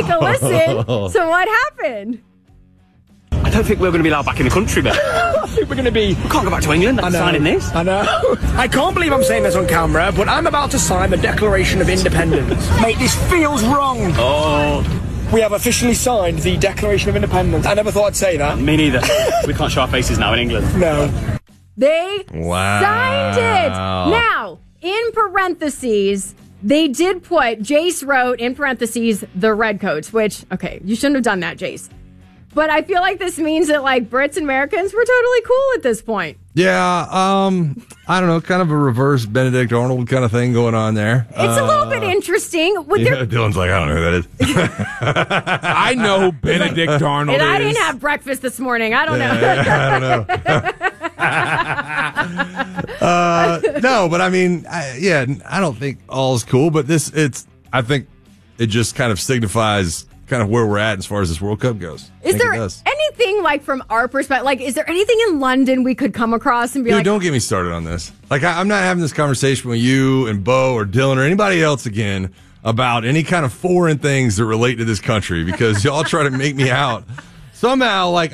take a listen to what happened. I don't think we're going to be allowed back in the country, mate. I think we're going to be... We can't go back to England after signing this. I know. I can't believe I'm saying this on camera, but I'm about to sign the Declaration of Independence. Mate, this feels wrong. Oh... We have officially signed the Declaration of Independence. I never thought I'd say that. Me neither. We can't show our faces now in England. No. They signed it. Now, in parentheses, they did put, Jace wrote in parentheses, the redcoats, which, okay, you shouldn't have done that, Jace. But I feel like this means that, like, Brits and Americans were totally cool at this point. Yeah, I don't know, kind of a reverse Benedict Arnold kind of thing going on there. It's a little bit interesting. Dylan's like, I don't know who that is. I know who Benedict Arnold is. I didn't have breakfast this morning. I don't know. I don't know. No, but I mean, I don't think all's cool, but I think it just kind of signifies kind of where we're at as far as this World Cup goes. Is there anything, like, from our perspective, like, is there anything in London we could come across and be like... Don't get me started on this. Like, I'm not having this conversation with you and Bo or Dylan or anybody else again about any kind of foreign things that relate to this country, because y'all try to make me out. Somehow, like,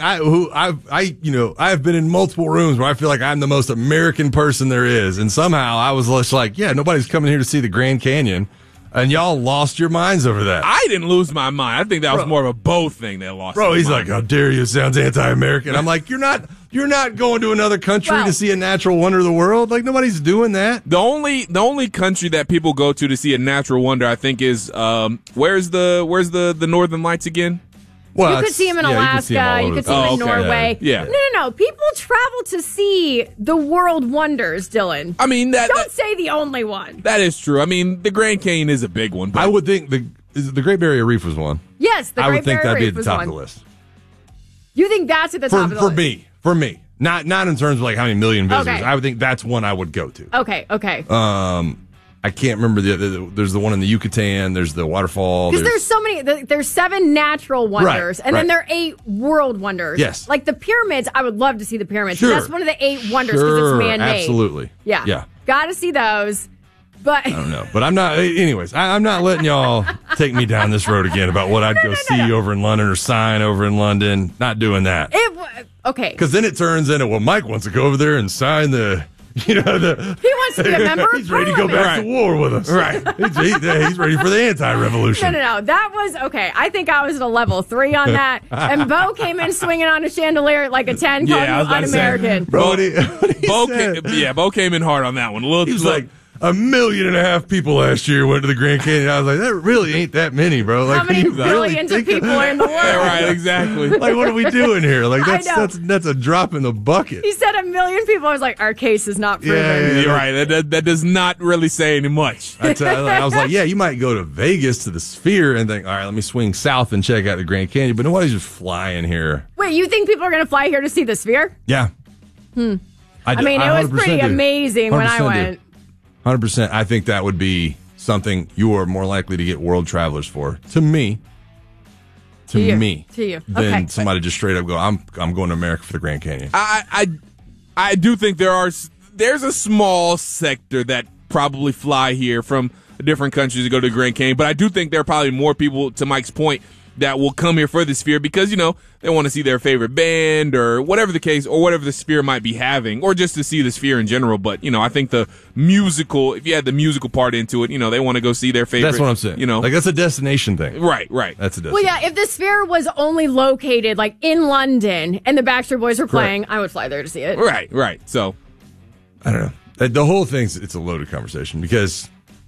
I've been in multiple rooms where I feel like I'm the most American person there is, and somehow I was just like, yeah, nobody's coming here to see the Grand Canyon. And y'all lost your minds over that. I didn't lose my mind. I think that was more of a Bo thing that lost. Bro, he's mind. like, how dare you? Sounds anti-American. I'm like, you're not going to another country to see a natural wonder of the world. Like, nobody's doing that. The only country that people go to see a natural wonder, I think, is where's the Northern Lights again? Well, you could see him in Alaska. You could see him in Norway. Yeah. No. People travel to see the world wonders, Dylan. I mean, don't say the only one. That is true. I mean, the Grand Canyon is a big one. But I would think the Great Barrier Reef was one. Yes, the Great Barrier Reef was one. I would think that'd be at the top of the list. You think that's at the top of the list? For me. Not in terms of like how many million visitors. Okay. I would think that's one I would go to. Okay. I can't remember there's the one in the Yucatan. There's the waterfall. Because there's so many. There's 7 natural wonders, and then there are 8 world wonders. Yes, like the pyramids. I would love to see the pyramids. Sure. That's one of the 8 wonders because it's man-made. Absolutely. Yeah. Got to see those. But I don't know. But I'm not. Anyways, I'm not letting y'all take me down this road again about what I'd go see over in London or sign over in London. Not doing that. Okay. Because then it turns into, well, Mike wants to go over there and sign the. He wants to be a member. He's ready to go back to war with us. Right. He's ready for the anti-revolution. No. That was okay. I think I was at a level 3 on that. And Bo came in swinging on a chandelier like a 10, calling you un-American. Bo came in hard on that one. He was like, 1.5 million people last year went to the Grand Canyon. I was like, that really ain't that many, bro. Like, how many billions of people are in the world? Yeah, right, exactly. Like, what are we doing here? Like, that's a drop in the bucket. He said 1 million people. I was like, our case is not proven. Yeah, you're right. That does not really say any much. I was like, yeah, you might go to Vegas to the Sphere and think, all right, let me swing south and check out the Grand Canyon. But nobody's just flying here. Wait, you think people are going to fly here to see the Sphere? Yeah. I mean, it was pretty amazing when I went. 100%. I think that would be something you are more likely to get world travelers for. To me. To you. Than somebody just straight up go, I'm going to America for the Grand Canyon. I do think there's a small sector that probably fly here from different countries to go to the Grand Canyon, but I do think there are probably more people, to Mike's point, that will come here for the Sphere because, they want to see their favorite band or whatever the case, or whatever the Sphere might be having, or just to see the Sphere in general. But, I think the musical, if you add the musical part into it, they want to go see their favorite. That's what I'm saying. Like, that's a destination thing. Right. That's a destination. Well, yeah, if the Sphere was only located, like, in London and the Backstreet Boys were playing, I would fly there to see it. Right. So, I don't know. The whole thing's, it's a loaded conversation because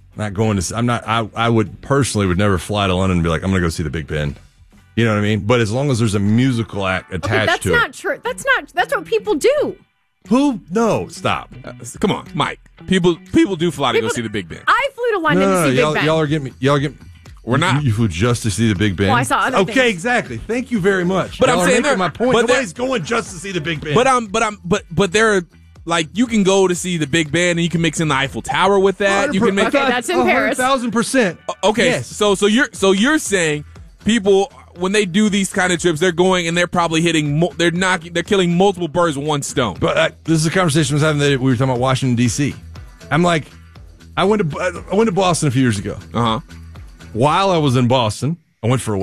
I would personally never fly to London and be like, I'm going to go see the Big Ben. You know what I mean? But as long as there's a musical act attached to it. That's not true. That's what people do. Who? No, stop. Come on, Mike. People do fly to go see the Big Ben. I flew to London to see Big Ben. Y'all are getting me. We're not. You flew just to see the Big Ben? Well, I saw other things. Okay, exactly. Thank you very much. But I'm saying my point. Nobody's going just to see the Big Ben. But there are, like, you can go to see the Big Ben and you can mix in the Eiffel Tower with that. You can make that's in Paris. 1,000%. Okay, yes. So you're saying people, when they do these kind of trips, they're going and they're probably hitting. They're killing multiple birds with one stone. But this is a conversation I was having that we were talking about Washington D.C. I'm like, I went to Boston a few years ago. Uh-huh. While I was in Boston, I went for a